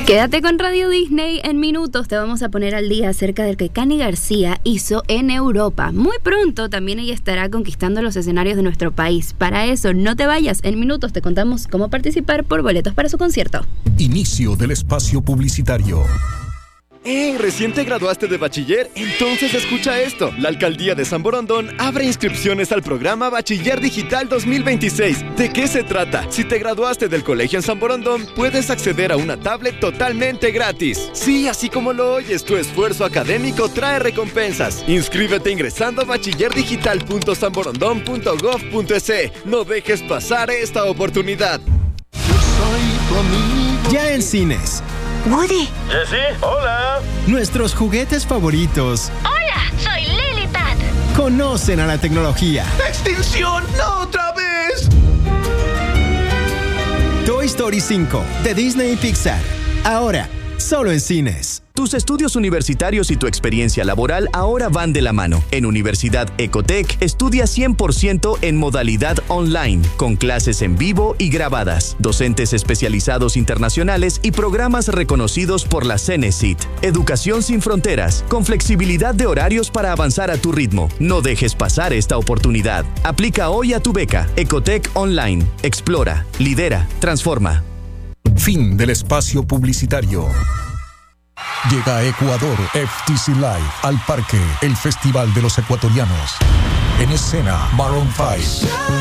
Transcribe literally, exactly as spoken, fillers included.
Quédate con Radio Disney. En minutos te vamos a poner al día acerca del que Cani García hizo en Europa. Muy pronto también ella estará conquistando los escenarios de nuestro país. Para eso, no te vayas. En minutos te contamos cómo participar por boletos para su concierto. Inicio del espacio publicitario. ¡Hey! ¿Recién te graduaste de bachiller? Entonces escucha esto. La Alcaldía de San Borondón abre inscripciones al programa Bachiller Digital dos mil veintiséis. ¿De qué se trata? Si te graduaste del colegio en San Borondón, puedes acceder a una tablet totalmente gratis. Sí, así como lo oyes, tu esfuerzo académico trae recompensas. Inscríbete ingresando a bachiller digital punto san borondón punto gov punto es. No dejes pasar esta oportunidad. Ya en cines. Woody. Jessie, hola. Nuestros juguetes favoritos. Hola, soy Lilipad. Conocen a la tecnología. ¡Extinción! ¡No otra vez! Toy Story cinco, de Disney y Pixar. Ahora, solo en cines. Tus estudios universitarios y tu experiencia laboral ahora van de la mano. En Universidad Ecotec, estudia cien por ciento en modalidad online, con clases en vivo y grabadas, docentes especializados internacionales y programas reconocidos por la Cenecit. Educación sin fronteras, con flexibilidad de horarios para avanzar a tu ritmo. No dejes pasar esta oportunidad. Aplica hoy a tu beca. Ecotec Online. Explora, lidera, transforma. Fin del espacio publicitario. Llega a Ecuador F T C Live al Parque, el Festival de los Ecuatorianos. En escena, Maroon cinco.